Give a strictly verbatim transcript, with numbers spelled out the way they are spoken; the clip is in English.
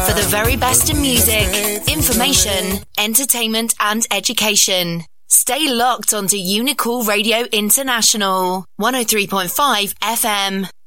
For the very best in music, information, entertainment and education. Stay locked onto Unicool Radio International, one oh three point five F M.